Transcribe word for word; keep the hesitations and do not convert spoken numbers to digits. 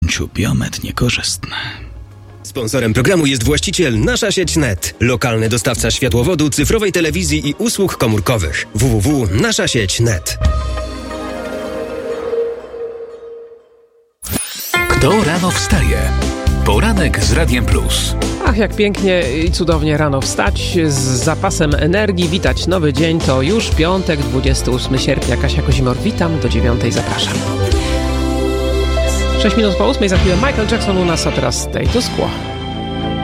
przyjęciu Biomet niekorzystne. Sponsorem programu jest właściciel Nasza Sieć Net, lokalny dostawca światłowodu, cyfrowej telewizji i usług komórkowych. w w w kropka nasza sieć kropka net. Kto rano wstaje? Poranek z Radiem Plus. Ach, jak pięknie i cudownie rano wstać z zapasem energii, witać nowy dzień. To już piątek, dwudziestego ósmego sierpnia. Kasia Kozimor, witam, do dziewiątej zapraszam. sześć minut po ósmej, za chwilę Michael Jackson u nas, a teraz Status Quo.